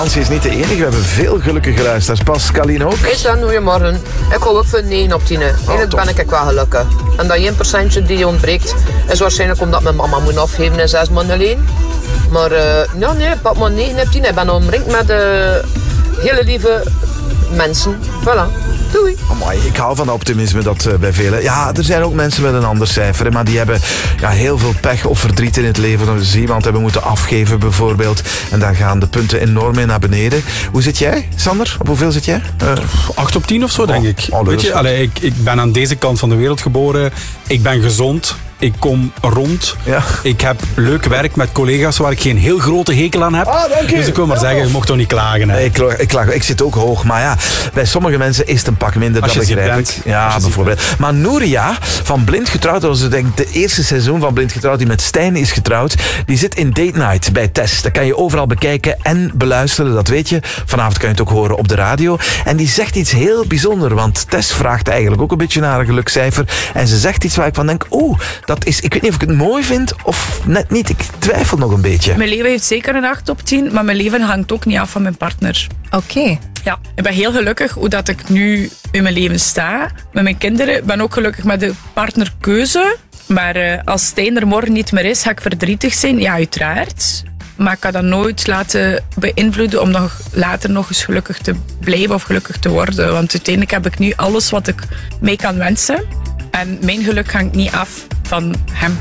Nancy is niet de enige. We hebben veel gelukkige luisteraars. Pascaline ook. Is dan, goeiemorgen. Ik hou ook voor 9 op 10. Eigenlijk ben ik wel gelukkig. En dat 1% die ontbreekt, is waarschijnlijk omdat mijn mama moet afgeven in 6 maanden alleen. Maar nee, pak maar 9 op 10. Ik ben omringd met hele lieve mensen. Voilà. Doei. Amai, ik hou van optimisme dat bij velen. Ja, er zijn ook mensen met een ander cijfer, maar die hebben heel veel pech of verdriet in het leven. Dat ze iemand hebben moeten afgeven bijvoorbeeld. En dan gaan de punten enorm in naar beneden. Hoe zit jij, Sander? Op hoeveel zit jij? 8 op 10 of zo, denk ik. Weet je, ik ben aan deze kant van de wereld geboren. Ik ben gezond. Ik kom rond. Ja. Ik heb leuk werk met collega's waar ik geen heel grote hekel aan heb. Dank je. Dus ik wil maar zeggen, je mocht toch niet klagen. Hè? Nee, ik zit ook hoog. Maar ja, bij sommige mensen is het een pak minder. Dat begrijp ik. Ja, bijvoorbeeld. Maar Nouria van Blind Getrouwd, dat was denk ik de eerste seizoen van Blind Getrouwd, die met Stijn is getrouwd. Die zit in Date Night bij Tess. Dat kan je overal bekijken en beluisteren, dat weet je. Vanavond kan je het ook horen op de radio. En die zegt iets heel bijzonders, want Tess vraagt eigenlijk ook een beetje naar een gelukcijfer. En ze zegt iets waar ik van denk, dat is, ik weet niet of ik het mooi vind of net niet. Ik twijfel nog een beetje. Mijn leven heeft zeker een 8 op 10, maar mijn leven hangt ook niet af van mijn partner. Oké. Ja, ik ben heel gelukkig hoe dat ik nu in mijn leven sta. Met mijn kinderen. Ik ben ook gelukkig met de partnerkeuze. Maar als Stijn er morgen niet meer is, ga ik verdrietig zijn. Ja, uiteraard. Maar ik kan dat nooit laten beïnvloeden om later nog eens gelukkig te blijven of gelukkig te worden. Want uiteindelijk heb ik nu alles wat ik mee kan wensen. En mijn geluk hangt niet af van hem.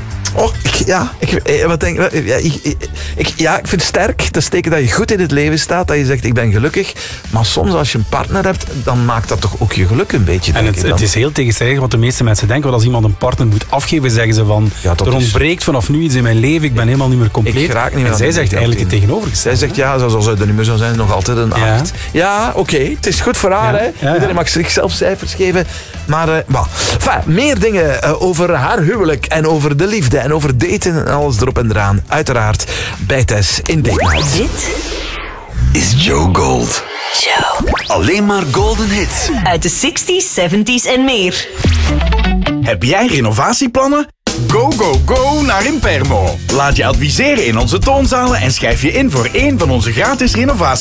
Ik vind het sterk. Dat is teken dat je goed in het leven staat. Dat je zegt, ik ben gelukkig. Maar soms als je een partner hebt, dan maakt dat toch ook je geluk een beetje. En het is heel tegenstrijdig wat de meeste mensen denken. Want als iemand een partner moet afgeven, zeggen ze van, er ontbreekt vanaf nu iets in mijn leven. Ik ben helemaal niet meer compleet. Ik raak niet meer en zij zegt eigenlijk het tegenovergestelde. Zij zegt, zoals ze er niet meer zou zijn, nog altijd een 8. Ja, oké. Het is goed voor haar. Hè. Iedereen mag zichzelf cijfers geven. Maar, meer dingen over haar huwelijk en over de liefde en over daten en alles erop en eraan. Uiteraard bij Tess in Date Night. Dit is Joe Gold. Joe. Alleen maar golden hits. Uit de 60s, 70s en meer. Heb jij renovatieplannen? Go, go, go naar Impermo. Laat je adviseren in onze toonzalen en schrijf je in voor één van onze gratis renovaties.